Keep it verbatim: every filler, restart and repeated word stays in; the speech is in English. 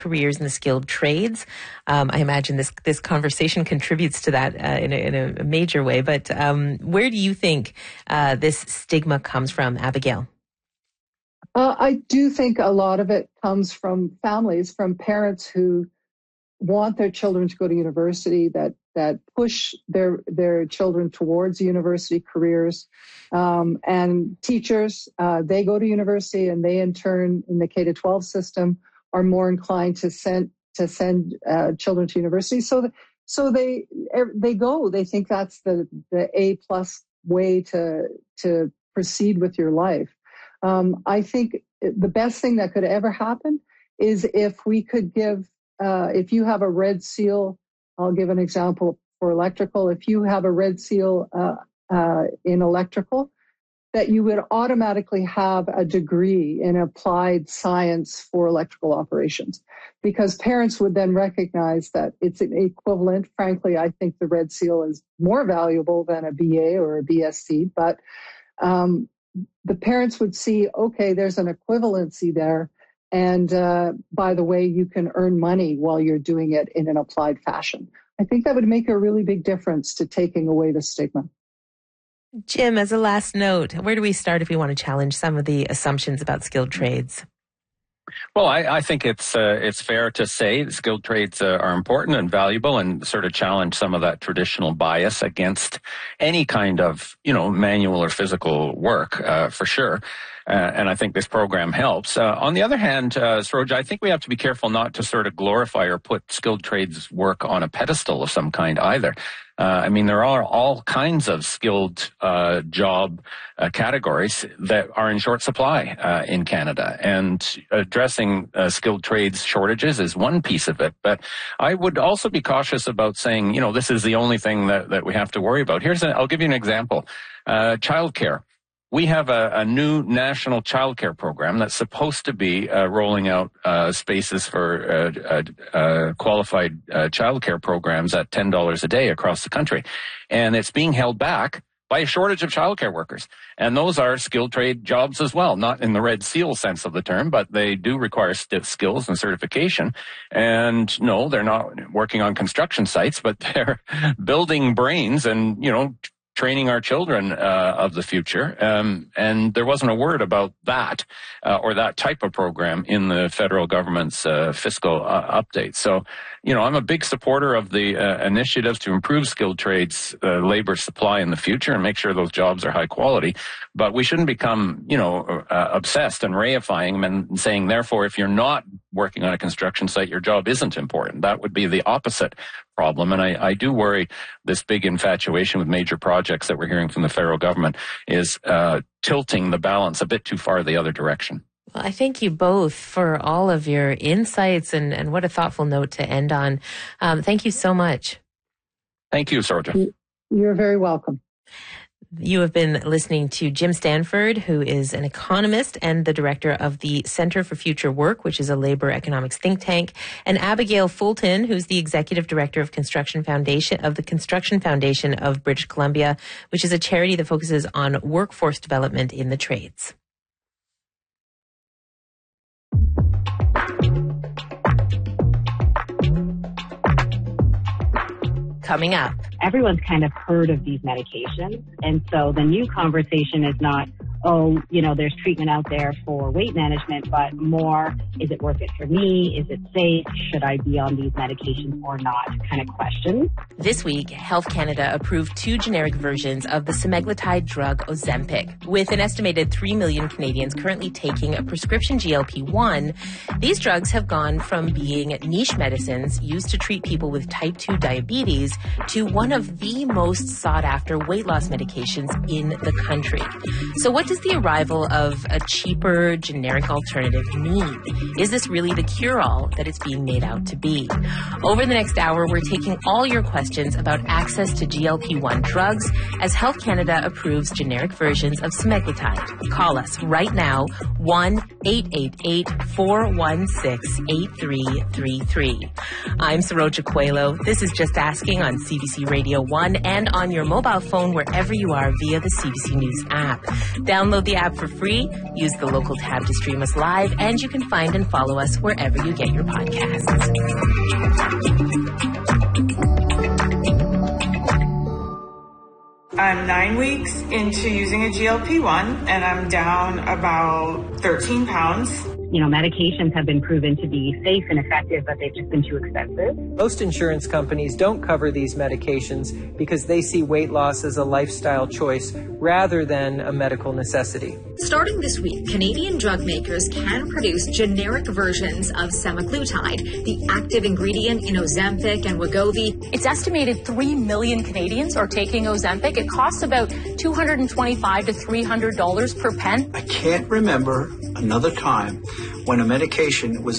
careers in the skilled trades. Um, I imagine this this conversation contributes to that uh, in, a, in a major way. But um, where do you think uh, this stigma comes from, Abigail? Uh, I do think a lot of it comes from families, from parents who want their children to go to university, that that push their their children towards university careers, um, and teachers, uh, they go to university and they in turn in the K to twelve system are more inclined to send to send uh, children to university. So th- so they they go. They think that's the the A plus way to to proceed with your life. Um, I think the best thing that could ever happen is if we could give. Uh, if you have a red seal, I'll give an example for electrical. If you have a red seal uh, uh, in electrical, that you would automatically have a degree in applied science for electrical operations, because parents would then recognize that it's an equivalent. Frankly, I think the red seal is more valuable than a B A or a B S c, but um, the parents would see, okay, there's an equivalency there. And uh, by the way, you can earn money while you're doing it in an applied fashion. I think that would make a really big difference to taking away the stigma. Jim, as a last note, where do we start if we want to challenge some of the assumptions about skilled trades? Well, I, I think it's uh, it's fair to say that skilled trades uh, are important and valuable, and sort of challenge some of that traditional bias against any kind of, you know, manual or physical work, uh, for sure. Uh, and I think this program helps. Uh, on the other hand, uh, Saroja, I think we have to be careful not to sort of glorify or put skilled trades work on a pedestal of some kind either. Uh, I mean, there are all kinds of skilled uh, job uh, categories that are in short supply uh, in Canada, and addressing uh, skilled trades shortages is one piece of it. But I would also be cautious about saying, you know, this is the only thing that, that we have to worry about. Here's, a, I'll give you an example. Uh, childcare. We have a, a new national childcare program that's supposed to be uh, rolling out uh, spaces for uh, uh, uh, qualified uh, childcare programs at ten dollars a day across the country. And it's being held back by a shortage of childcare workers. And those are skilled trade jobs as well, not in the red seal sense of the term, but they do require st- skills and certification. And no, they're not working on construction sites, but they're building brains and, you know, training our children uh, of the future. Um, and there wasn't a word about that uh, or that type of program in the federal government's uh, fiscal uh, update. So, you know, I'm a big supporter of the uh, initiatives to improve skilled trades uh, labor supply in the future and make sure those jobs are high quality. But we shouldn't become, you know, uh, obsessed and reifying them and saying, therefore, if you're not working on a construction site, your job isn't important. That would be the opposite problem. And I, I do worry this big infatuation with major projects that we're hearing from the federal government is uh, tilting the balance a bit too far the other direction. Well, I thank you both for all of your insights, and, and what a thoughtful note to end on. Um, thank you so much. Thank you, Saroja. You're very welcome. You have been listening to Jim Stanford, who is an economist and the director of the Center for Future Work, which is a labor economics think tank, and Abigail Fulton, who's the executive director of Construction Foundation of the Construction Foundation of British Columbia, which is a charity that focuses on workforce development in the trades. Coming up. Everyone's kind of heard of these medications. And so the new conversation is not, oh, you know, there's treatment out there for weight management, but more, is it worth it for me? Is it safe? Should I be on these medications or not? Kind of questions. This week, Health Canada approved two generic versions of the semaglutide drug Ozempic. With an estimated three million Canadians currently taking a prescription G L P one, these drugs have gone from being niche medicines used to treat people with type two diabetes to one of the most sought-after weight loss medications in the country. So what does the arrival of a cheaper generic alternative mean? Is this really the cure-all that it's being made out to be? Over the next hour, we're taking all your questions about access to G L P one drugs as Health Canada approves generic versions of semaglutide. Call us right now, one eight eight eight, four one six, eight three three three. I'm Saroja Coelho. This is Just Asking on C B C Radio one and on your mobile phone wherever you are via the C B C News app. Down Download the app for free, use the local tab to stream us live, and you can find and follow us wherever you get your podcasts. I'm nine weeks into using a G L P one, and I'm down about thirteen pounds. You know, medications have been proven to be safe and effective, but they've just been too expensive. Most insurance companies don't cover these medications because they see weight loss as a lifestyle choice rather than a medical necessity. Starting this week, Canadian drug makers can produce generic versions of semaglutide, the active ingredient in Ozempic and Wegovy. It's estimated three million Canadians are taking Ozempic. It costs about two hundred twenty-five to three hundred dollars per pen. I can't remember another time when a medication was